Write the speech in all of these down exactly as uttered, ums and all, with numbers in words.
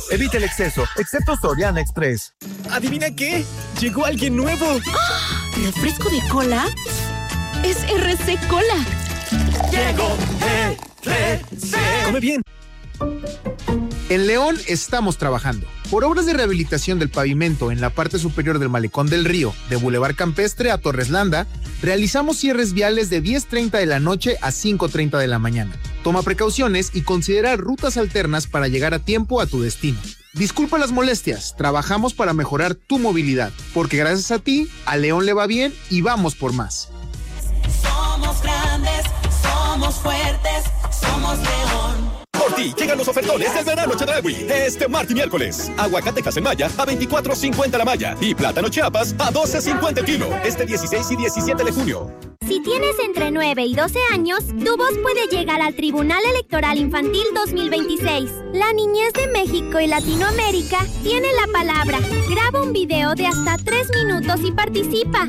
Evita el exceso, excepto Soriana Express. ¿Adivina qué? Llegó alguien nuevo. ¡Oh! ¿Refresco de cola? Es R C Cola. Llegó R C. Come bien. En León estamos trabajando por obras de rehabilitación del pavimento en la parte superior del Malecón del Río, de Boulevard Campestre a Torres Landa. Realizamos cierres viales de diez treinta de la noche a cinco treinta de la mañana. Toma precauciones y considera rutas alternas para llegar a tiempo a tu destino. Disculpa las molestias, trabajamos para mejorar tu movilidad, porque gracias a ti, a León le va bien y vamos por más. Somos grandes, somos fuertes, somos León. Por ti llegan los ofertones del verano Chedraui de este martes y miércoles. Aguacate Casemaya a veinticuatro cincuenta la malla y plátano Chiapas a doce cincuenta el kilo. Este dieciséis y diecisiete de junio. Si tienes entre nueve y doce años, tu voz puede llegar al Tribunal Electoral Infantil dos mil veintiséis. La niñez de México y Latinoamérica tiene la palabra. Graba un video de hasta tres minutos y participa.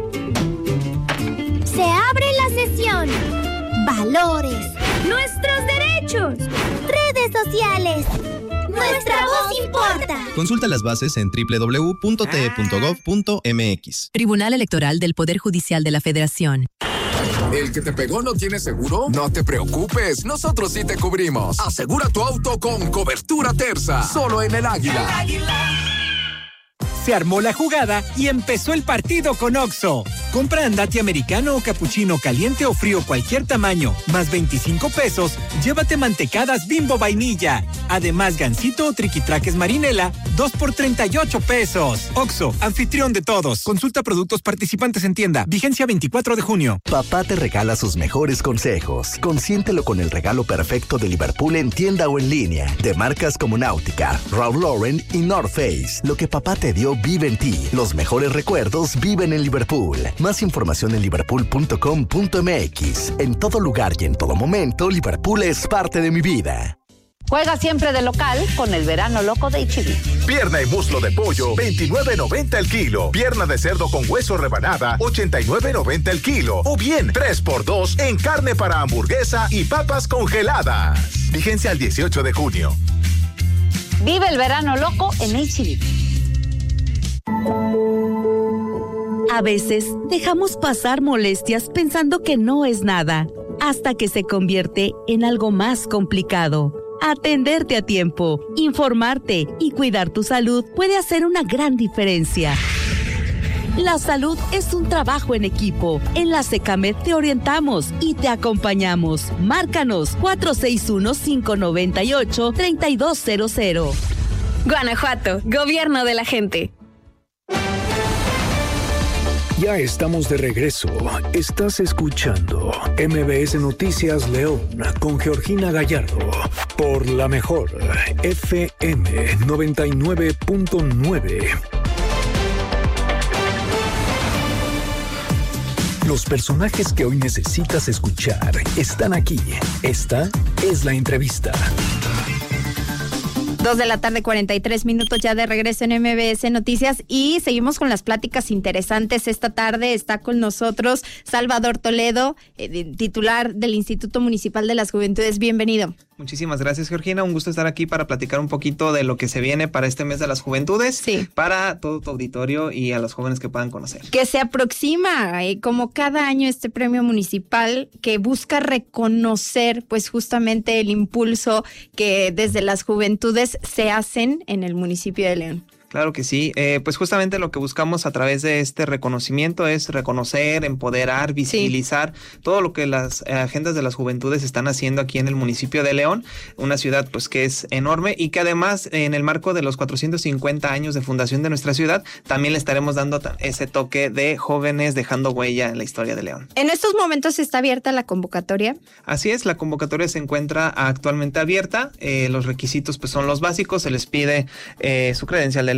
Se abre la sesión. Valores. Nuestros derechos. Redes sociales. Nuestra voz importa. Consulta las bases en doble u doble u doble u punto t e punto gov punto m x. Tribunal Electoral del Poder Judicial de la Federación. ¿El que te pegó no tiene seguro? No te preocupes, nosotros sí te cubrimos. Asegura tu auto con cobertura Terza, solo en el Águila. El Águila. Se armó la jugada y empezó el partido con Oxxo. Compra andati americano o capuchino caliente o frío cualquier tamaño, más veinticinco pesos, llévate mantecadas Bimbo vainilla. Además, gansito o triquitraques marinela, dos por treinta y ocho pesos. Oxxo, anfitrión de todos. Consulta productos participantes en tienda. Vigencia veinticuatro de junio. Papá te regala sus mejores consejos. Consiéntelo con el regalo perfecto de Liverpool en tienda o en línea. De marcas como Náutica, Ralph Lauren y North Face. Lo que papá te dio vive en ti. Los mejores recuerdos viven en Liverpool. Más información en liverpool punto com punto m x. En todo lugar y en todo momento, Liverpool es parte de mi vida. Juega siempre de local con el verano loco de H E B. Pierna y muslo de pollo, veintinueve noventa el kilo. Pierna de cerdo con hueso rebanada, ochenta y nueve noventa el kilo. O bien, tres por dos en carne para hamburguesa y papas congeladas. Vigencia al dieciocho de junio. Vive el verano loco en H E B. A veces dejamos pasar molestias pensando que no es nada, hasta que se convierte en algo más complicado. Atenderte a tiempo, informarte y cuidar tu salud puede hacer una gran diferencia. La salud es un trabajo en equipo. En la Secamed te orientamos y te acompañamos. Márcanos cuatro seis uno, cinco nueve ocho, tres dos cero cero. Guanajuato, gobierno de la gente. Ya estamos de regreso. Estás escuchando M B S Noticias León con Georgina Gallardo por la mejor F M noventa y nueve punto nueve. Los personajes que hoy necesitas escuchar están aquí. Esta es la entrevista. Dos de la tarde, cuarenta y tres minutos ya de regreso en M B S Noticias y seguimos con las pláticas interesantes. Esta tarde está con nosotros Salvador Toledo, eh, titular del Instituto Municipal de las Juventudes. Bienvenido. Muchísimas gracias, Georgina. Un gusto estar aquí para platicar un poquito de lo que se viene para este mes de las juventudes, sí, para todo tu auditorio y a los jóvenes que puedan conocer. Que se aproxima, eh, como cada año, este premio municipal que busca reconocer, pues, justamente el impulso que desde las juventudes se hacen en el municipio de León. Claro que sí, eh, pues justamente lo que buscamos a través de este reconocimiento es reconocer, empoderar, visibilizar sí. todo lo que las eh, agendas de las juventudes están haciendo aquí en el municipio de León, una ciudad pues que es enorme y que además en el marco de los cuatrocientos cincuenta años de fundación de nuestra ciudad también le estaremos dando ese toque de jóvenes dejando huella en la historia de León. En estos momentos está abierta la convocatoria. Así es, la convocatoria se encuentra actualmente abierta, eh, los requisitos pues son los básicos, se les pide eh, su credencial de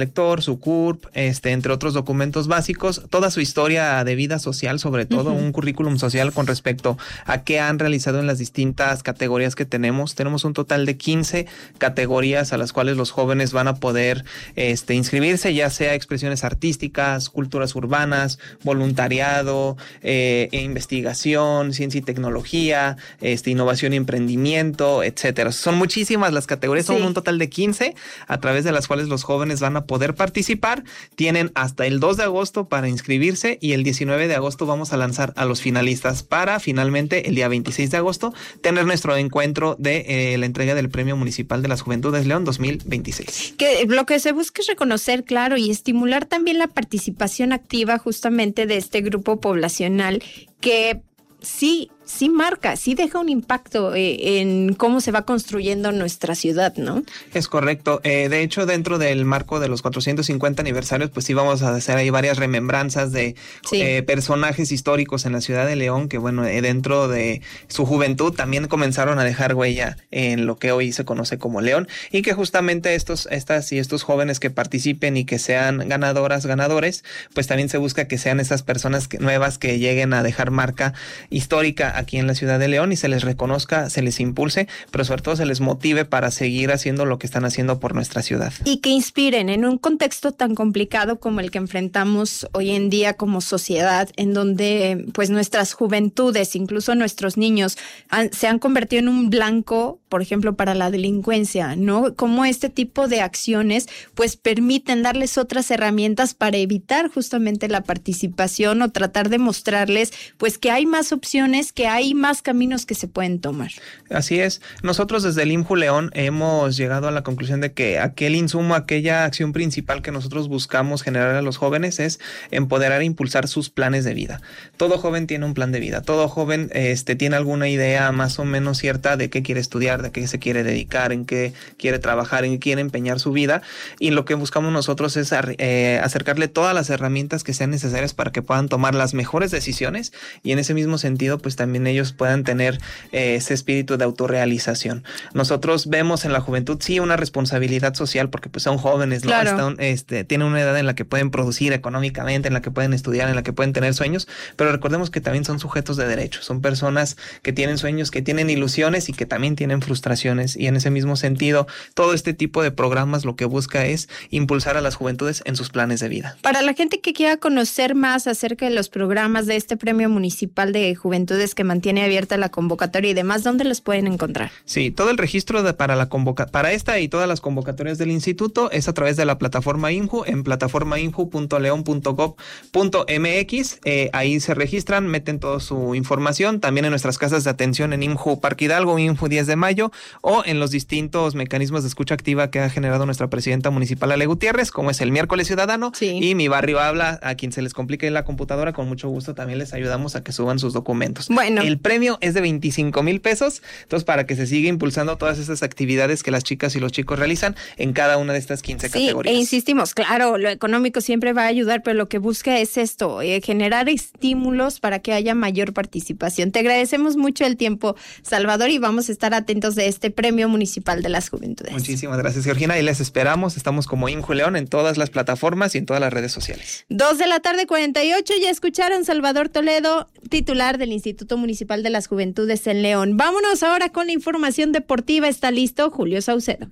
lector, su C U R P, este, entre otros documentos básicos, toda su historia de vida social, sobre todo uh-huh. un currículum social con respecto a qué han realizado en las distintas categorías que tenemos. Tenemos un total de quince categorías a las cuales los jóvenes van a poder este, inscribirse, ya sea expresiones artísticas, culturas urbanas, voluntariado, eh, e investigación, ciencia y tecnología, este, innovación y emprendimiento, etcétera. Son muchísimas las categorías, sí. son un total de quince, a través de las cuales los jóvenes van a poder participar. Tienen hasta el dos de agosto para inscribirse y el diecinueve de agosto vamos a lanzar a los finalistas para finalmente el día veintiséis de agosto tener nuestro encuentro de eh, la entrega del Premio Municipal de las Juventudes León dos mil veintiséis. Que lo que se busca es reconocer, claro, y estimular también la participación activa justamente de este grupo poblacional que sí, sí marca, sí deja un impacto eh, en cómo se va construyendo nuestra ciudad, ¿no? Es correcto. Eh, de hecho, dentro del marco de los cuatrocientos cincuenta aniversarios, pues sí vamos a hacer ahí varias remembranzas de sí. eh, personajes históricos en la ciudad de León que, bueno, eh, dentro de su juventud también comenzaron a dejar huella en lo que hoy se conoce como León, y que justamente estos, estas y estos jóvenes que participen y que sean ganadoras, ganadores, pues también se busca que sean esas personas que, nuevas que lleguen a dejar marca histórica aquí en la ciudad de León y se les reconozca, se les impulse, pero sobre todo se les motive para seguir haciendo lo que están haciendo por nuestra ciudad. Y que inspiren en un contexto tan complicado como el que enfrentamos hoy en día como sociedad, en donde pues nuestras juventudes, incluso nuestros niños, han, se han convertido en un blanco, por ejemplo, para la delincuencia, ¿no? Como este tipo de acciones pues permiten darles otras herramientas para evitar justamente la participación o tratar de mostrarles pues que hay más opciones, que hay más caminos que se pueden tomar. Así es. Nosotros desde el INJU León hemos llegado a la conclusión de que aquel insumo, aquella acción principal que nosotros buscamos generar a los jóvenes es empoderar e impulsar sus planes de vida. Todo joven tiene un plan de vida. Todo joven este, tiene alguna idea más o menos cierta de qué quiere estudiar, de qué se quiere dedicar, en qué quiere trabajar, en qué quiere empeñar su vida. Y lo que buscamos nosotros es eh, acercarle todas las herramientas que sean necesarias para que puedan tomar las mejores decisiones y en ese mismo sentido pues también ellos puedan tener eh, ese espíritu de autorrealización. Nosotros vemos en la juventud sí una responsabilidad social porque pues son jóvenes, ¿no? Claro. Están, este, tienen una edad en la que pueden producir económicamente, en la que pueden estudiar, en la que pueden tener sueños, pero recordemos que también son sujetos de derechos, son personas que tienen sueños, que tienen ilusiones y que también tienen frustraciones, y en ese mismo sentido todo este tipo de programas lo que busca es impulsar a las juventudes en sus planes de vida. Para la gente que quiera conocer más acerca de los programas de este Premio Municipal de Juventudes que mantiene abierta la convocatoria y demás, ¿dónde los pueden encontrar? Sí, todo el registro de, para la convoca para esta y todas las convocatorias del instituto es a través de la plataforma INJU en plataforma inju punto león punto gob punto mx. Eh, ahí se registran, meten toda su información, también en nuestras casas de atención en INJU Parque Hidalgo, INJU diez de mayo, o en los distintos mecanismos de escucha activa que ha generado nuestra presidenta municipal Ale Gutiérrez, como es el Miércoles Ciudadano sí. y Mi Barrio Habla. A quien se les complique la computadora, con mucho gusto también les ayudamos a que suban sus documentos. Bueno. El premio es de veinticinco mil pesos, entonces para que se siga impulsando todas esas actividades que las chicas y los chicos realizan en cada una de estas quince sí, categorías. E insistimos, claro, lo económico siempre va a ayudar, pero lo que busca es esto, eh, generar estímulos para que haya mayor participación. Te agradecemos mucho el tiempo, Salvador, y vamos a estar atentos de este Premio Municipal de las Juventudes. Muchísimas gracias, Georgina, y les esperamos. Estamos como INJU León en todas las plataformas y en todas las redes sociales. Dos de la tarde, cuarenta y ocho, ya escucharon Salvador Toledo, titular del Instituto Municipal de las Juventudes en León. Vámonos ahora con la información deportiva. Está listo Julio Saucedo.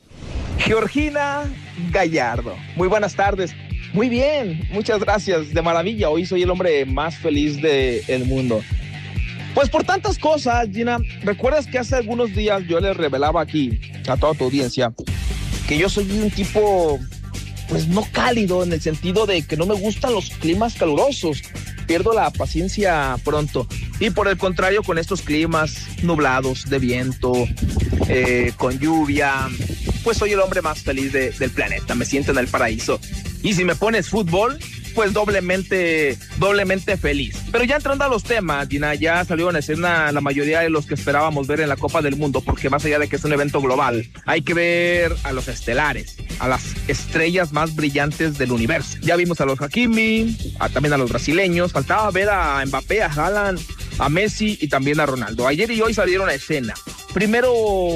Georgina Gallardo, muy buenas tardes. Muy bien, muchas gracias, de maravilla. Hoy soy el hombre más feliz del mundo. Pues por tantas cosas, Gina, ¿recuerdas que hace algunos días yo les revelaba aquí a toda tu audiencia que yo soy un tipo, pues no cálido, en el sentido de que no me gustan los climas calurosos? Pierdo la paciencia pronto. Y por el contrario, con estos climas nublados, de viento, eh, con lluvia, pues soy el hombre más feliz de, del planeta. Me siento en el paraíso. Y si me pones fútbol, pues doblemente, doblemente feliz. Pero ya entrando a los temas, Gina, ya salieron a escena la mayoría de los que esperábamos ver en la Copa del Mundo, porque más allá de que es un evento global, hay que ver a los estelares, a las estrellas más brillantes del universo. Ya vimos a los Hakimi, a, también a los brasileños, faltaba ver a Mbappé, a Haaland, a Messi y también a Ronaldo. Ayer y hoy salieron a escena. Primero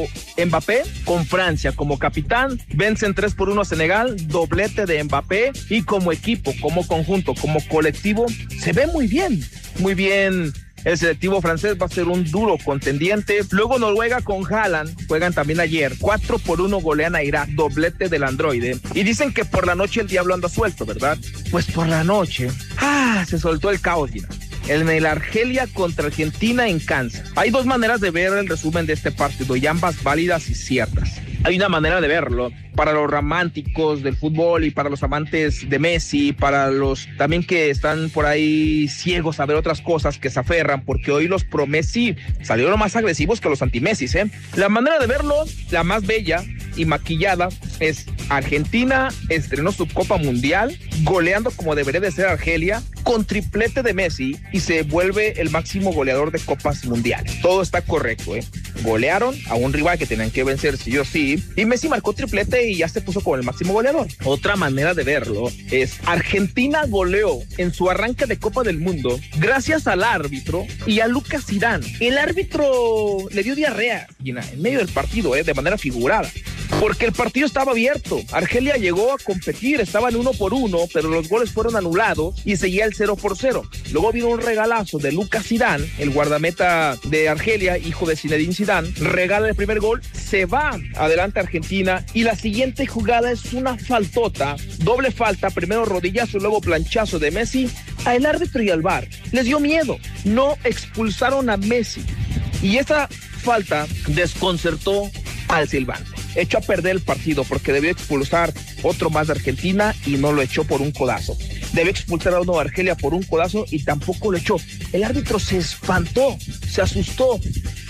Mbappé con Francia como capitán, vencen tres por uno a Senegal, doblete de Mbappé, y como equipo, como conjunto, como colectivo, se ve muy bien, muy bien. El selectivo francés va a ser un duro contendiente. Luego Noruega con Haaland, juegan también ayer, cuatro por uno golean a Irak, doblete del androide. Y dicen que por la noche el diablo anda suelto, ¿verdad? Pues por la noche, ah, se soltó el caos, Gina. En el Argelia contra Argentina en Kansas. Hay dos maneras de ver el resumen de este partido y ambas válidas y ciertas. Hay una manera de verlo para los románticos del fútbol y para los amantes de Messi, para los también que están por ahí ciegos a ver otras cosas, que se aferran, porque hoy los pro Messi salieron más agresivos que los anti Messi, ¿eh? La manera de verlo, la más bella y maquillada, es Argentina estrenó su Copa Mundial goleando como debería de ser Argelia, con triplete de Messi, y se vuelve el máximo goleador de Copas Mundiales. Todo está correcto, ¿eh? Golearon a un rival que tenían que vencer sí o sí, y Messi marcó triplete y ya se puso como el máximo goleador. Otra manera de verlo es Argentina goleó en su arranque de Copa del Mundo gracias al árbitro y a Lucas Zidane. El árbitro le dio diarrea, Gina, en medio del partido, ¿eh? De manera figurada, porque el partido estaba abierto. Argelia llegó a competir, estaban uno por uno, pero los goles fueron anulados y seguía el cero por cero. Luego vino un regalazo de Lucas Zidane, el guardameta de Argelia, hijo de Zinedine Zidane, regala el primer gol, se va adelante Argentina, y la siguiente jugada es una faltota, doble falta, primero rodillazo, luego planchazo de Messi. A el árbitro y al V A R les dio miedo, no expulsaron a Messi, y esa falta desconcertó al silbante. Echó a perder el partido porque debió expulsar otro más de Argentina y no lo echó por un codazo. Debió expulsar a uno de Argelia por un codazo y tampoco lo echó. El árbitro se espantó, se asustó,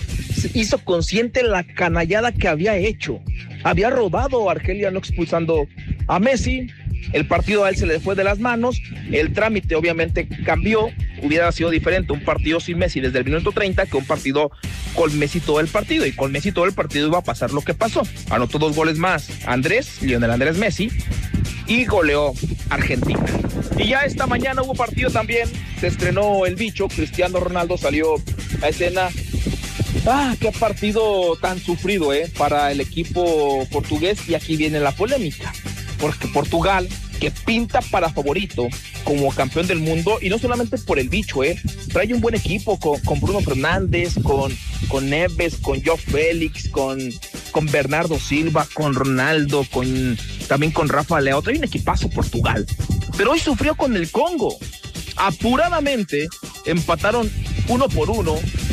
se hizo consciente la canallada que había hecho. Había robado a Argelia no expulsando a Messi. El partido a él se le fue de las manos, el trámite obviamente cambió, hubiera sido diferente un partido sin Messi desde el minuto treinta que un partido con Messi todo el partido, y con Messi todo el partido iba a pasar lo que pasó. Anotó dos goles más Andrés, Lionel Andrés Messi, y goleó Argentina. Y ya esta mañana hubo partido también, se estrenó el bicho, Cristiano Ronaldo salió a escena. Ah, qué partido tan sufrido, eh, para el equipo portugués, y aquí viene la polémica. Porque Portugal, que pinta para favorito como campeón del mundo, y no solamente por el bicho, eh, trae un buen equipo con, con Bruno Fernández, con, con Neves, con Joao Félix, con, con Bernardo Silva, con Ronaldo, con, también con Rafa Leao. Trae un equipazo Portugal, pero hoy sufrió con el Congo. Apuradamente empataron uno por uno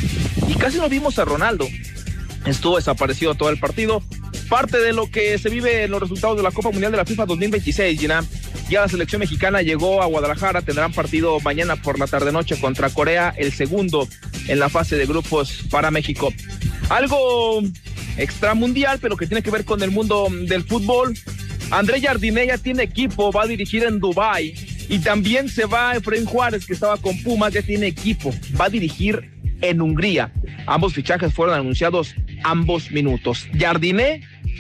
y casi no vimos a Ronaldo. Estuvo desaparecido todo el partido. Parte de lo que se vive en los resultados de la Copa Mundial de la FIFA dos mil veintiséis, Gina. Ya la selección mexicana llegó a Guadalajara, tendrán partido mañana por la tarde-noche contra Corea, el segundo en la fase de grupos para México. Algo extramundial, pero que tiene que ver con el mundo del fútbol. André Jardine ya tiene equipo, va a dirigir en Dubái, y también se va Efraín Juárez, que estaba con Pumas, ya tiene equipo, va a dirigir en Hungría. Ambos fichajes fueron anunciados ambos minutos. Jardine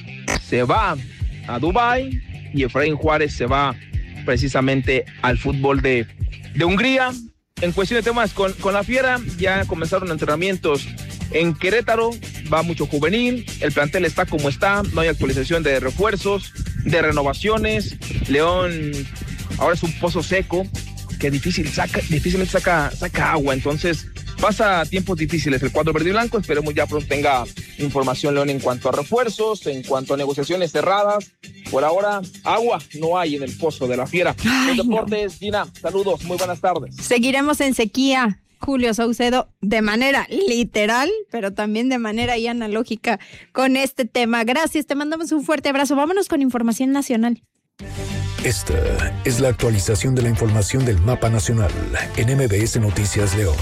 se va a Dubái y Efraín Juárez se va precisamente al fútbol de, de Hungría. En cuestión de temas con, con la Fiera, ya comenzaron entrenamientos en Querétaro, va mucho juvenil, el plantel está como está, no hay actualización de refuerzos, de renovaciones. León ahora es un pozo seco que difícil saca, difícilmente saca, saca agua, entonces pasa tiempos difíciles el cuadro verde y blanco. Esperemos ya pronto tenga información León en cuanto a refuerzos, en cuanto a negociaciones cerradas. Por ahora, agua no hay en el pozo de la Fiera. Ay, Los deportes, no. Gina, saludos, muy buenas tardes. Seguiremos en sequía, Julio Saucedo, de manera literal, pero también de manera y analógica con este tema. Gracias, te mandamos un fuerte abrazo. Vámonos con información nacional. Esta es la actualización de la información del mapa nacional en M B S Noticias León.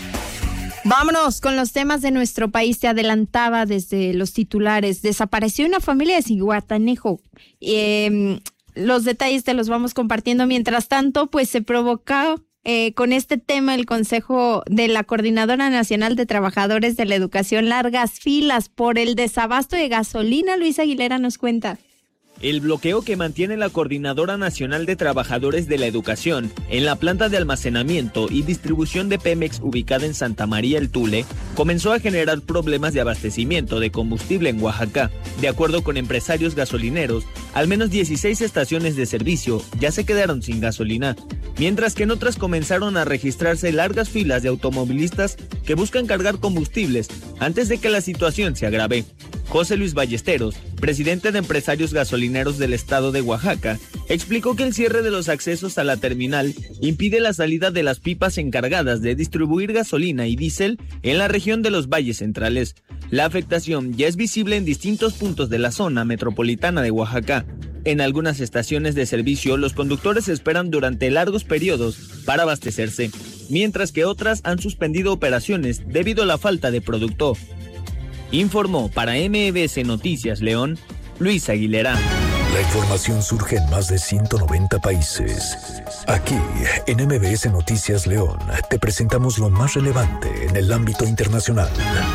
Vámonos con los temas de nuestro país. Se adelantaba desde los titulares. Desapareció una familia de Zihuatanejo. Eh, los detalles te los vamos compartiendo. Mientras tanto, pues se provocó eh, con este tema el Consejo de la Coordinadora Nacional de Trabajadores de la Educación largas filas por el desabasto de gasolina. Luis Aguilera nos cuenta. El bloqueo que mantiene la Coordinadora Nacional de Trabajadores de la Educación en la planta de almacenamiento y distribución de Pemex ubicada en Santa María el Tule comenzó a generar problemas de abastecimiento de combustible en Oaxaca. De acuerdo con empresarios gasolineros, al menos dieciséis estaciones de servicio ya se quedaron sin gasolina, mientras que en otras comenzaron a registrarse largas filas de automovilistas que buscan cargar combustibles antes de que la situación se agrave. José Luis Ballesteros, presidente de Empresarios Gasolineros del estado de Oaxaca, explicó que el cierre de los accesos a la terminal impide la salida de las pipas encargadas de distribuir gasolina y diésel en la región de los valles centrales. La afectación ya es visible en distintos puntos de la zona metropolitana de Oaxaca. En algunas estaciones de servicio, los conductores esperan durante largos periodos para abastecerse, mientras que otras han suspendido operaciones debido a la falta de producto. Informó para M B S Noticias León, Luis Aguilera. La información surge en más de ciento noventa países. Aquí, en M B S Noticias León, te presentamos lo más relevante en el ámbito internacional.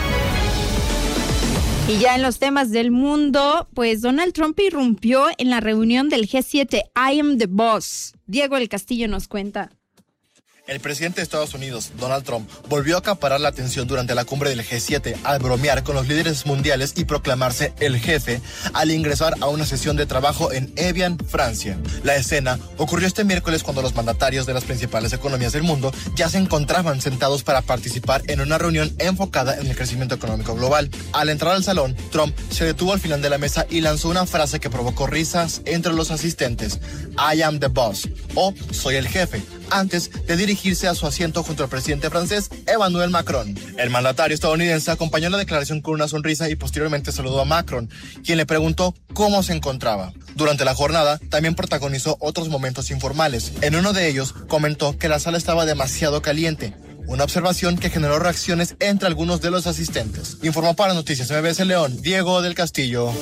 Y ya en los temas del mundo, pues Donald Trump irrumpió en la reunión del G siete, I am the boss. Diego del Castillo nos cuenta. El presidente de Estados Unidos, Donald Trump, volvió a acaparar la atención durante la cumbre del G siete al bromear con los líderes mundiales y proclamarse el jefe al ingresar a una sesión de trabajo en Evian, Francia. La escena ocurrió este miércoles cuando los mandatarios de las principales economías del mundo ya se encontraban sentados para participar en una reunión enfocada en el crecimiento económico global. Al entrar al salón, Trump se detuvo al final de la mesa y lanzó una frase que provocó risas entre los asistentes: I am the boss, o soy el jefe, antes de dirigirse a su asiento junto al presidente francés Emmanuel Macron. El mandatario estadounidense acompañó la declaración con una sonrisa y posteriormente saludó a Macron, quien le preguntó cómo se encontraba. Durante la jornada también protagonizó otros momentos informales. En uno de ellos comentó que la sala estaba demasiado caliente, una observación que generó reacciones entre algunos de los asistentes. Informó para Noticias M B S León, Diego del Castillo.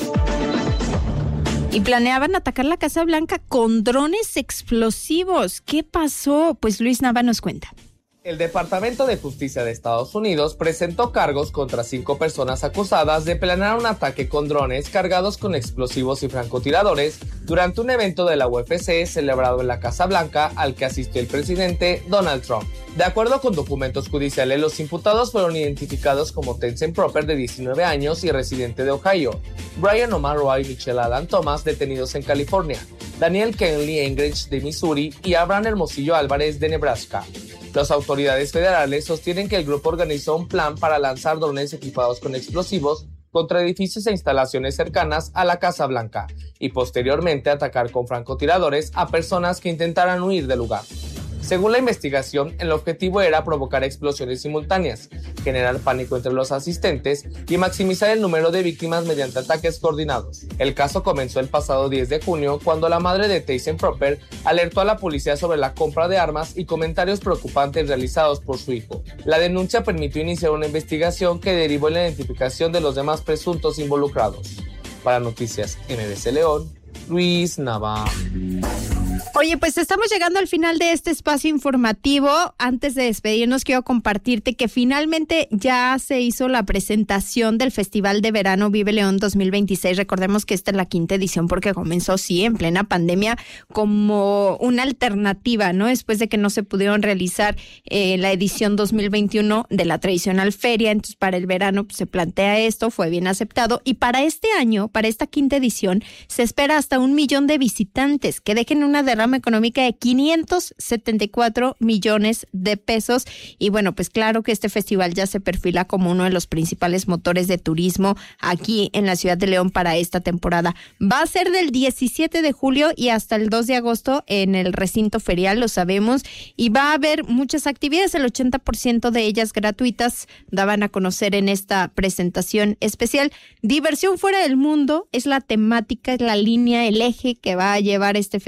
Y planeaban atacar la Casa Blanca con drones explosivos. ¿Qué pasó? Pues Luis Nava nos cuenta. El Departamento de Justicia de Estados Unidos presentó cargos contra cinco personas acusadas de planear un ataque con drones cargados con explosivos y francotiradores durante un evento de la U F C celebrado en la Casa Blanca al que asistió el presidente Donald Trump. De acuerdo con documentos judiciales, los imputados fueron identificados como Tyson Proper, de diecinueve años y residente de Ohio, Brian Omar Roy y Michelle Adam Thomas, detenidos en California, Daniel Kenley Engrich, de Missouri, y Abraham Hermosillo Álvarez, de Nebraska. Las autoridades federales sostienen que el grupo organizó un plan para lanzar drones equipados con explosivos contra edificios e instalaciones cercanas a la Casa Blanca y posteriormente atacar con francotiradores a personas que intentaran huir del lugar. Según la investigación, el objetivo era provocar explosiones simultáneas, generar pánico entre los asistentes y maximizar el número de víctimas mediante ataques coordinados. El caso comenzó el pasado diez de junio, cuando la madre de Tyson Proper alertó a la policía sobre la compra de armas y comentarios preocupantes realizados por su hijo. La denuncia permitió iniciar una investigación que derivó en la identificación de los demás presuntos involucrados. Para Noticias M B S León, Luis Nava. Oye, pues estamos llegando al final de este espacio informativo. Antes de despedirnos, quiero compartirte que finalmente ya se hizo la presentación del Festival de Verano Vive León dos mil veintiséis. Recordemos que esta es la quinta edición porque comenzó, sí, en plena pandemia, como una alternativa, ¿no? Después de que no se pudieron realizar eh, la edición dos mil veintiuno de la tradicional feria. Entonces, para el verano pues, se plantea esto, fue bien aceptado. Y para este año, para esta quinta edición, se espera hasta un millón de visitantes que dejen una derrama económica de quinientos setenta y cuatro millones de pesos. Y bueno, pues claro que este festival ya se perfila como uno de los principales motores de turismo aquí en la ciudad de León para esta temporada. Va a ser del diecisiete de julio y hasta el dos de agosto en el recinto ferial, lo sabemos, y va a haber muchas actividades, el ochenta por ciento de ellas gratuitas, daban a conocer en esta presentación especial. Diversión fuera del mundo es la temática, es la línea, el eje que va a llevar este festival.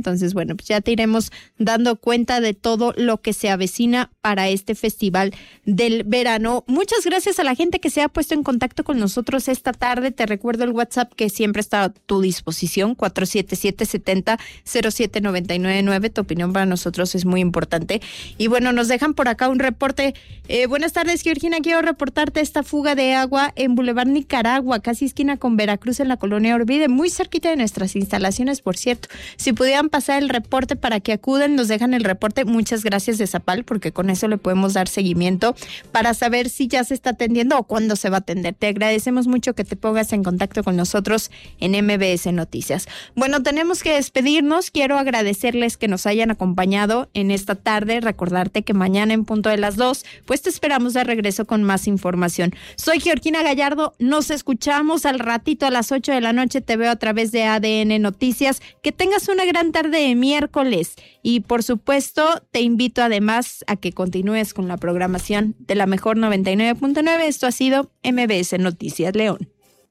Entonces, bueno, pues ya te iremos dando cuenta de todo lo que se avecina para este festival del verano. Muchas gracias a la gente que se ha puesto en contacto con nosotros esta tarde. Te recuerdo el WhatsApp que siempre está a tu disposición, cuatro siete siete, siete cero, cero siete nueve nueve nueve. Tu opinión para nosotros es muy importante. Y bueno, nos dejan por acá un reporte. Eh, buenas tardes, Georgina. Quiero reportarte esta fuga de agua en Boulevard Nicaragua, casi esquina con Veracruz, en la colonia Orvide, muy cerquita de nuestras instalaciones, por cierto. Si pudieran pasar el reporte para que acuden, nos dejan el reporte. Muchas gracias de Zapal, porque con eso le podemos dar seguimiento para saber si ya se está atendiendo o cuándo se va a atender. Te agradecemos mucho que te pongas en contacto con nosotros en M B S Noticias. Bueno, tenemos que despedirnos. Quiero agradecerles que nos hayan acompañado en esta tarde. Recordarte que mañana en punto de las dos, pues te esperamos de regreso con más información. Soy Georgina Gallardo. Nos escuchamos al ratito a las ocho de la noche. Te veo a través de A D N Noticias. Que tengas una gran tarde de miércoles. Y por supuesto, te invito además a que continúes con la programación de la mejor noventa y nueve punto nueve. Esto ha sido M B S Noticias León.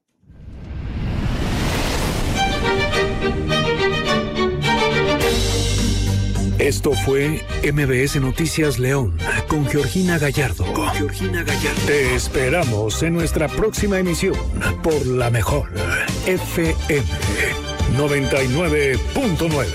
Esto fue M B S Noticias León con Georgina Gallardo. Con Georgina Gallardo. Te esperamos en nuestra próxima emisión por la mejor F M noventa y nueve punto nueve.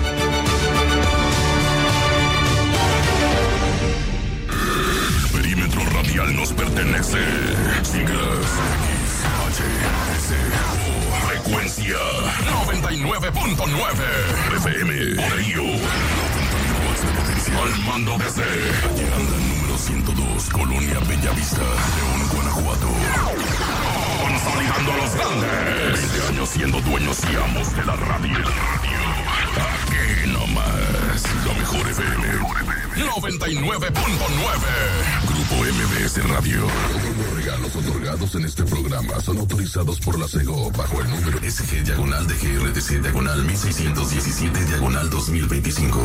Perímetro radial nos pertenece. Siglas X, H, S, O, frecuencia noventa y nueve punto nueve. F M, Río. Al mando desde Anda número ciento dos, Colonia Bellavista, León, Guanajuato. Consolidando a los grandes. veinte años siendo dueños y amos de la radio. Aquí nomás, la mejor F M noventa y nueve punto nueve. Grupo M B S Radio. Los regalos otorgados en este programa son autorizados por la SEGO bajo el número S G diagonal de G R D C diagonal mil seiscientos diecisiete diagonal dos mil veinticinco.